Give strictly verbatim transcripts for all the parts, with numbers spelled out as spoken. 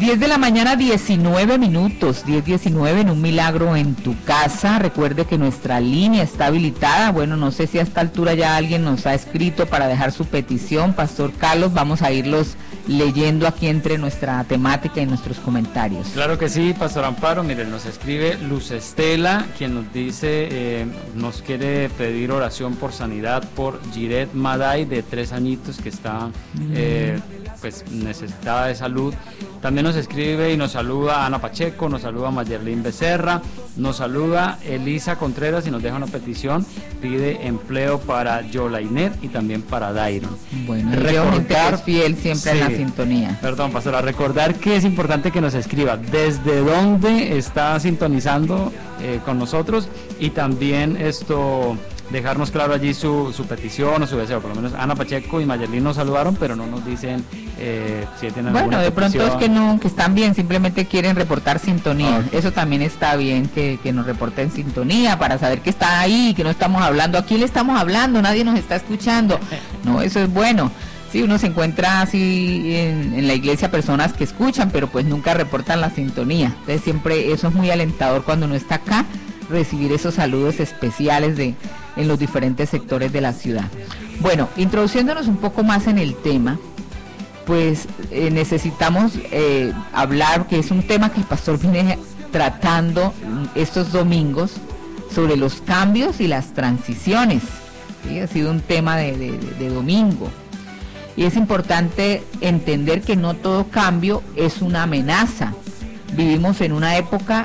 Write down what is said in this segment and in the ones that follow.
diez de la mañana, diecinueve minutos, diez diecinueve en Un Milagro en tu Casa. Recuerde que nuestra línea está habilitada. Bueno, no sé si a esta altura ya alguien nos ha escrito para dejar su petición. Pastor Carlos, vamos a irlos leyendo aquí entre nuestra temática y nuestros comentarios. Claro que sí, Pastor Amparo. Miren, nos escribe Luz Estela, quien nos dice, eh, nos quiere pedir oración por sanidad por Giret Maday, de tres añitos, que está mm. eh, pues necesitada de salud. También nos escribe y nos saluda Ana Pacheco, nos saluda Mayerlin Becerra, nos saluda Elisa Contreras y nos deja una petición, pide empleo para Yolainet y también para Dairon. Bueno, recordar, es fiel siempre sí, en la sintonía. Perdón, pastora, recordar que es importante que nos escriba desde dónde está sintonizando eh, con nosotros, y también esto... dejarnos claro allí su, su petición o su deseo. Por lo menos Ana Pacheco y Mayerlin nos saludaron, pero no nos dicen eh, si tienen bueno, alguna de petición. Pronto es que no, que están bien, simplemente quieren reportar sintonía. Okay. Eso también está bien, que, que nos reporten sintonía para saber que está ahí, que no estamos hablando. Aquí le estamos hablando, nadie nos está escuchando. No, eso es bueno. Sí, uno se encuentra así en, en la iglesia personas que escuchan, pero pues nunca reportan la sintonía. Entonces siempre eso es muy alentador cuando uno está acá, recibir esos saludos especiales de en los diferentes sectores de la ciudad. Bueno, introduciéndonos un poco más en el tema, pues eh, necesitamos eh, hablar, que es un tema que el pastor viene tratando estos domingos, sobre los cambios y las transiciones. ¿Sí? Ha sido un tema de, de, de domingo. Y es importante entender que no todo cambio es una amenaza. Vivimos en una época...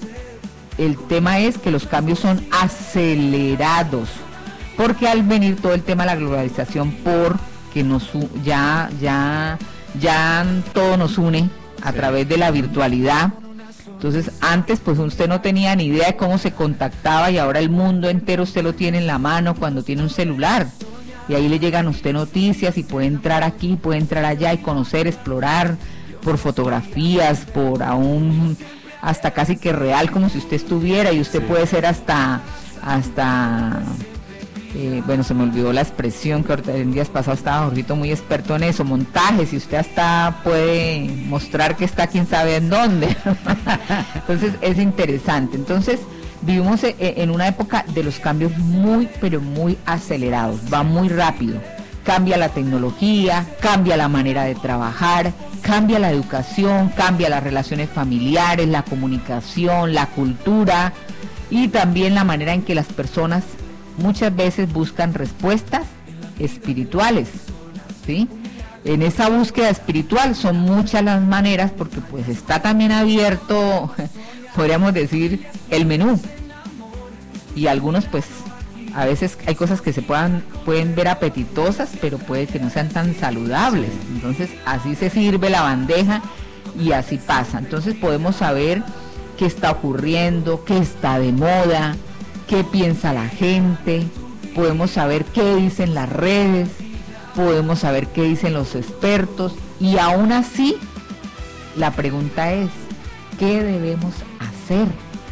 El tema es que los cambios son acelerados, porque al venir todo el tema de la globalización, porque nos ya ya ya todo nos une a sí. través de la virtualidad. Entonces antes pues usted no tenía ni idea de cómo se contactaba, y ahora el mundo entero usted lo tiene en la mano cuando tiene un celular, y ahí le llegan a usted noticias y puede entrar aquí, puede entrar allá y conocer, explorar por fotografías, por aún hasta casi que real, como si usted estuviera, y usted sí. puede ser hasta, hasta eh, bueno, se me olvidó la expresión que en días pasados estaba Jorgito muy experto en eso, montajes, y usted hasta puede mostrar que está quién sabe en dónde. Entonces es interesante. Entonces vivimos en una época de los cambios muy, pero muy acelerados, va muy rápido. Cambia la tecnología, cambia la manera de trabajar, cambia la educación, cambia las relaciones familiares, la comunicación, la cultura, y también la manera en que las personas muchas veces buscan respuestas espirituales, ¿sí? En esa búsqueda espiritual son muchas las maneras, porque pues está también abierto, podríamos decir, el menú, y algunos pues a veces hay cosas que se puedan pueden ver apetitosas, pero puede que no sean tan saludables. Entonces así se sirve la bandeja y así pasa. Entonces podemos saber qué está ocurriendo, qué está de moda, qué piensa la gente, podemos saber qué dicen las redes, podemos saber qué dicen los expertos, y aún así la pregunta es, ¿qué debemos hacer?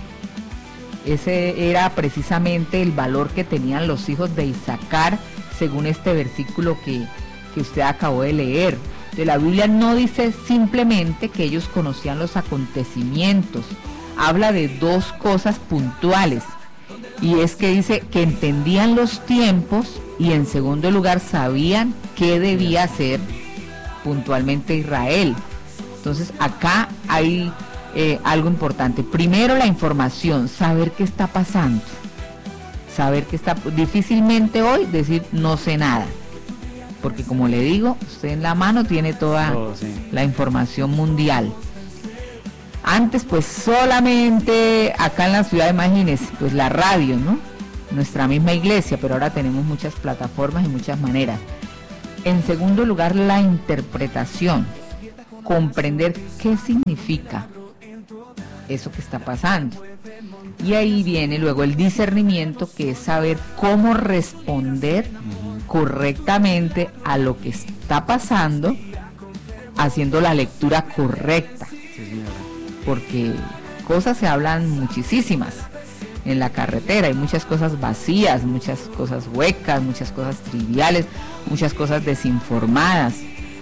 Ese era precisamente el valor que tenían los hijos de Isaacar, según este versículo que, que usted acabó de leer. De la Biblia no dice simplemente que ellos conocían los acontecimientos, habla de dos cosas puntuales, y es que dice que entendían los tiempos, y en segundo lugar sabían qué debía hacer puntualmente Israel. Entonces acá hay Eh, algo importante. Primero, la información, saber qué está pasando, saber qué está, difícilmente hoy decir no sé nada, porque como le digo, usted en la mano tiene toda oh, sí. la información mundial. Antes pues solamente acá en la ciudad, imagínese, pues la radio, ¿no? Nuestra misma iglesia, pero ahora tenemos muchas plataformas y muchas maneras. En segundo lugar, la interpretación, comprender qué significa eso que está pasando, y ahí viene luego el discernimiento, que es saber cómo responder uh-huh. correctamente a lo que está pasando, haciendo la lectura correcta, sí, porque cosas se hablan muchísimas en la carretera, hay muchas cosas vacías, muchas cosas huecas, muchas cosas triviales, muchas cosas desinformadas,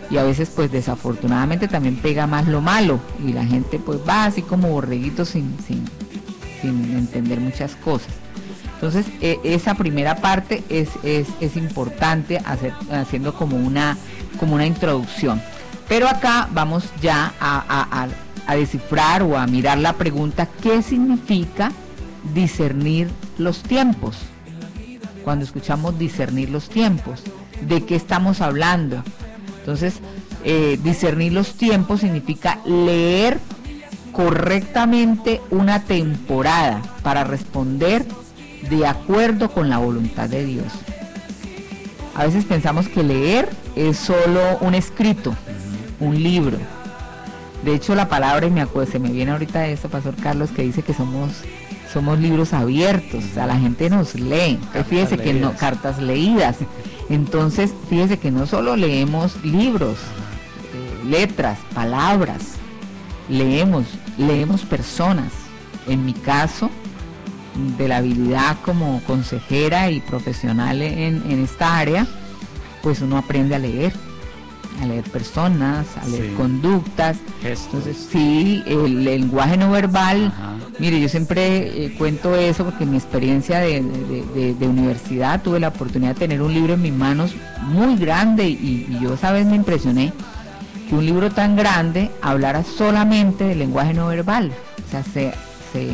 y a veces pues desafortunadamente también pega más lo malo y la gente pues va así como borreguito sin, sin, sin entender muchas cosas. Entonces eh, esa primera parte es, es, es importante hacer, haciendo como una, como una introducción. Pero acá vamos ya a, a, a, a descifrar o a mirar la pregunta, ¿qué significa discernir los tiempos? Cuando escuchamos discernir los tiempos, ¿de qué estamos hablando? Entonces, eh, discernir los tiempos significa leer correctamente una temporada para responder de acuerdo con la voluntad de Dios. A veces pensamos que leer es solo un escrito, un libro. De hecho, la palabra, y me acuerdo, se me viene ahorita eso, Pastor Carlos, que dice que somos somos libros abiertos, o sea, la gente nos lee. Entonces, fíjese que no, cartas leídas. Entonces, fíjese que no solo leemos libros, eh, letras, palabras, leemos, leemos personas. En mi caso, de la habilidad como consejera y profesional en, en esta área, pues uno aprende a leer, a leer personas, a leer sí. conductas. Gestos. Entonces, sí, el lenguaje no verbal. Ajá. Mire, yo siempre eh, cuento eso porque en mi experiencia de, de, de, de universidad tuve la oportunidad de tener un libro en mis manos muy grande y, y yo esa vez me impresioné que un libro tan grande hablara solamente del lenguaje no verbal. O sea, se, se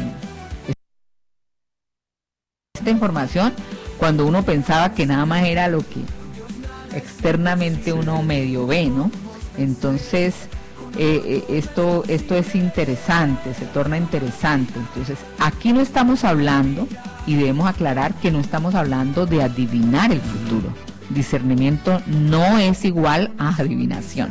esta información cuando uno pensaba que nada más era lo que externamente sí. uno medio ve, ¿no? Entonces Eh, esto esto es interesante, se torna interesante. Entonces aquí no estamos hablando, y debemos aclarar que no estamos hablando de adivinar el futuro. Discernimiento no es igual a adivinación.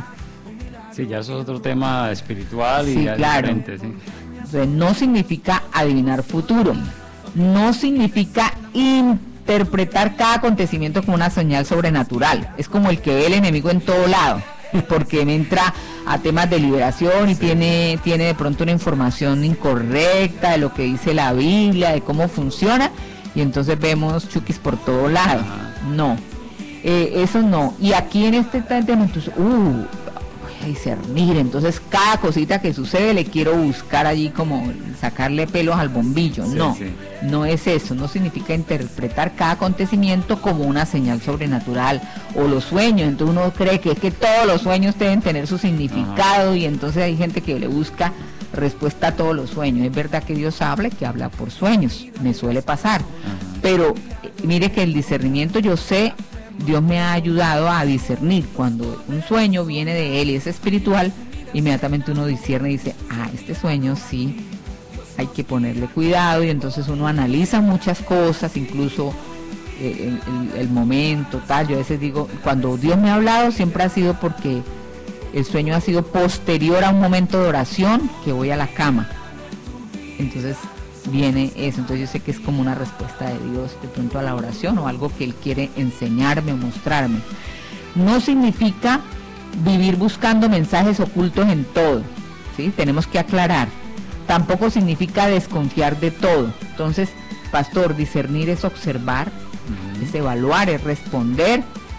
Sí, ya eso es otro tema espiritual y sí, ya claro. diferente, sí. Entonces, no significa adivinar futuro, no significa interpretar cada acontecimiento como una señal sobrenatural. Es como el que ve el enemigo en todo lado, porque me entra a temas de liberación y sí. tiene, tiene de pronto una información incorrecta de lo que dice la Biblia, de cómo funciona, y entonces vemos chukis por todo lado. Ajá. No, eh, eso no. Y aquí en este tema, entonces, uh, voy a discernir, entonces cada cosita que sucede le quiero buscar allí como sacarle pelos al bombillo. Sí, no, sí. no es eso, no significa interpretar cada acontecimiento como una señal sobrenatural, o los sueños. Entonces uno cree que es que todos los sueños deben tener su significado. Ajá. Y entonces hay gente que le busca respuesta a todos los sueños. Es verdad que Dios habla, que habla por sueños, me suele pasar. Ajá. Pero eh, mire que el discernimiento, yo sé, Dios me ha ayudado a discernir cuando un sueño viene de Él y es espiritual. Inmediatamente uno discierne y dice, ah, este sueño sí hay que ponerle cuidado, y entonces uno analiza muchas cosas, incluso eh, el, el, el momento, tal. Yo a veces digo, cuando Dios me ha hablado siempre ha sido porque el sueño ha sido posterior a un momento de oración que voy a la cama. Entonces viene eso, entonces yo sé que es como una respuesta de Dios de pronto a la oración, o algo que Él quiere enseñarme o mostrarme. No significa vivir buscando mensajes ocultos en todo, ¿sí? Tenemos que aclarar. Tampoco significa desconfiar de todo. Entonces, pastor, discernir es observar, uh-huh. es evaluar, es responder.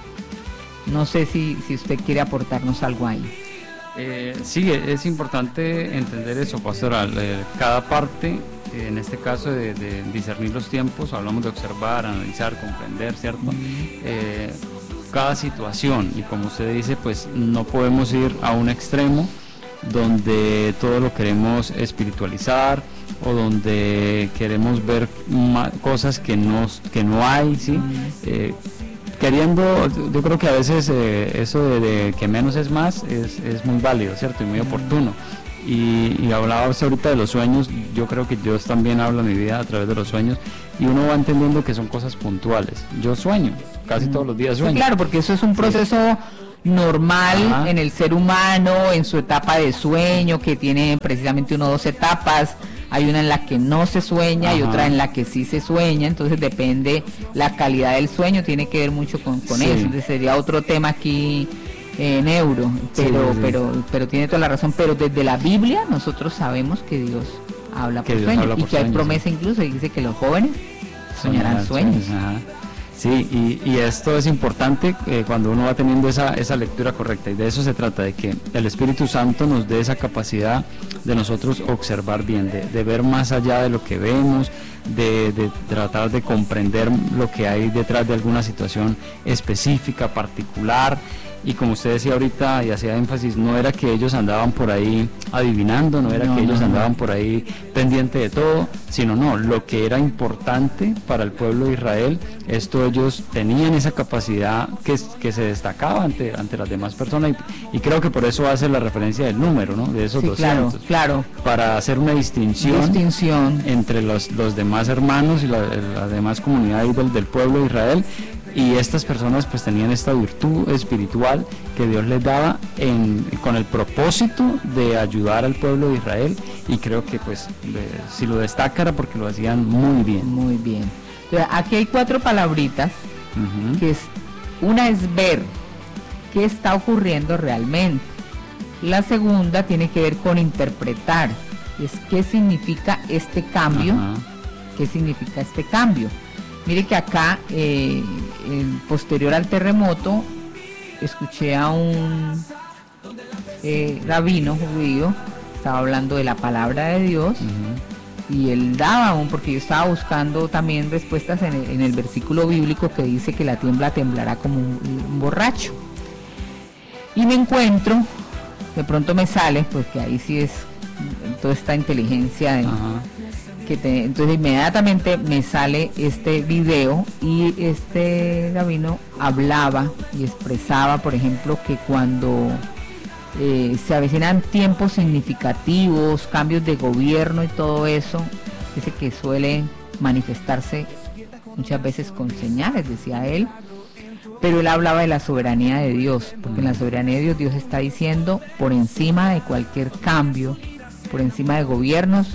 No sé si, si usted quiere aportarnos algo ahí. Eh, sí, es importante entender eso, pastoral. Eh, cada parte, eh, en este caso de, de discernir los tiempos, hablamos de observar, analizar, comprender, ¿cierto? Uh-huh. Eh, cada situación, y como usted dice, pues no podemos ir a un extremo donde todo lo queremos espiritualizar, o donde queremos ver ma- cosas que no, que no hay, ¿sí? Eh, queriendo, yo creo que a veces eh, eso de, de que menos es más es, es muy válido, ¿cierto? Y muy oportuno. Y, y hablaba usted ahorita de los sueños. Yo creo que Dios también habla en mi vida a través de los sueños, y uno va entendiendo que son cosas puntuales. Yo sueño, casi todos los días sueño. Sí, claro, porque eso es un proceso sí. normal. Ajá. En el ser humano, en su etapa de sueño, que tiene precisamente uno o dos etapas. Hay una en la que no se sueña. Ajá. Y otra en la que sí se sueña, entonces depende la calidad del sueño, tiene que ver mucho con, con sí. eso. Entonces sería otro tema aquí, eh, neuro, pero, sí, sí. pero pero tiene toda la razón. Pero desde la Biblia nosotros sabemos que Dios habla que por Dios sueños, habla por y que sueños, hay promesa, sí. incluso, y dice que los jóvenes soñarán, soñarán sueños. sueños. Sí, y, y esto es importante eh, cuando uno va teniendo esa, esa lectura correcta, y de eso se trata, de que el Espíritu Santo nos dé esa capacidad de nosotros observar bien, de, de ver más allá de lo que vemos, de, de tratar de comprender lo que hay detrás de alguna situación específica, particular. Y como usted decía ahorita y hacía énfasis, no era que ellos andaban por ahí adivinando, no era no, que ellos no, andaban no. por ahí pendiente de todo, sino no, lo que era importante para el pueblo de Israel, esto ellos tenían esa capacidad que, que se destacaba ante, ante las demás personas, y, y creo que por eso hace la referencia del número, ¿no? De esos sí, doscientos, claro, claro. Para hacer una distinción, distinción. entre los, los demás hermanos y la, la demás comunidad del, del pueblo de Israel. Y estas personas pues tenían esta virtud espiritual que Dios les daba en, con el propósito de ayudar al pueblo de Israel, y creo que pues de, si lo destaca era porque lo hacían muy bien. Muy bien. Entonces, aquí hay cuatro palabritas, uh-huh. que es, una es ver qué está ocurriendo realmente. La segunda tiene que ver con interpretar, es qué significa este cambio, uh-huh. qué significa este cambio. Mire que acá, eh, el posterior al terremoto, escuché a un eh, rabino judío, estaba hablando de la palabra de Dios, uh-huh. y él daba un, porque yo estaba buscando también respuestas en el, en el versículo bíblico que dice que la tiembla temblará como un, un borracho. Y me encuentro, de pronto me sale, pues que ahí sí es toda esta inteligencia de... Uh-huh. Que te, entonces inmediatamente me sale este video, y este rabino hablaba y expresaba, por ejemplo, que cuando eh, se avecinan tiempos significativos, cambios de gobierno y todo eso, dice que suele manifestarse muchas veces con señales, decía él, pero él hablaba de la soberanía de Dios, porque en la soberanía de Dios, Dios está diciendo, por encima de cualquier cambio, por encima de gobiernos,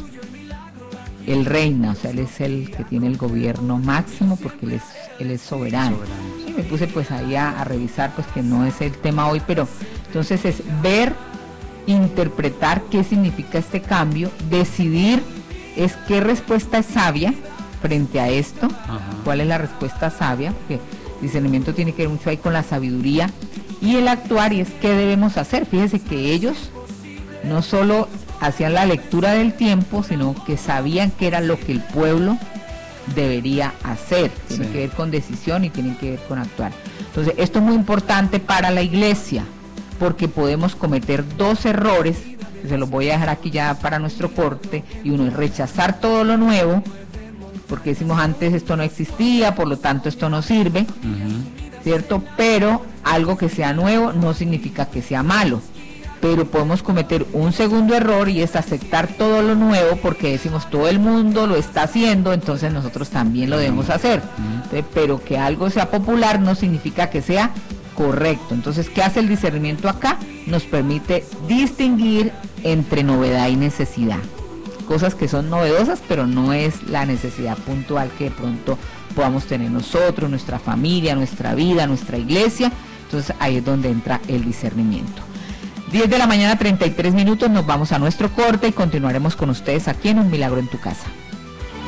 Él reina, o sea, Él es el que tiene el gobierno máximo, porque Él es, él es soberano. soberano. Y me puse pues ahí a, a revisar, pues que no es el tema hoy, pero entonces es ver, interpretar qué significa este cambio, decidir es qué respuesta es sabia frente a esto, Ajá. cuál es la respuesta sabia, porque discernimiento tiene que ver mucho ahí con la sabiduría, y el actuar, y es qué debemos hacer. Fíjese que ellos no solo hacían la lectura del tiempo, sino que sabían qué era lo que el pueblo debería hacer. Tiene sí. que ver con decisión y tiene que ver con actuar. Entonces, esto es muy importante para la iglesia, porque podemos cometer dos errores, se los voy a dejar aquí ya para nuestro corte, y uno es rechazar todo lo nuevo, porque decimos antes esto no existía, por lo tanto esto no sirve, uh-huh. ¿cierto? Pero algo que sea nuevo no significa que sea malo. Pero podemos cometer un segundo error, y es aceptar todo lo nuevo porque decimos todo el mundo lo está haciendo, entonces nosotros también lo debemos hacer. Entonces, pero que algo sea popular no significa que sea correcto. Entonces, ¿qué hace el discernimiento acá? Nos permite distinguir entre novedad y necesidad. Cosas que son novedosas, pero no es la necesidad puntual que de pronto podamos tener nosotros, nuestra familia, nuestra vida, nuestra iglesia. Entonces, ahí es donde entra el discernimiento. diez de la mañana, treinta y tres minutos, nos vamos a nuestro corte y continuaremos con ustedes aquí en Un Milagro en tu Casa.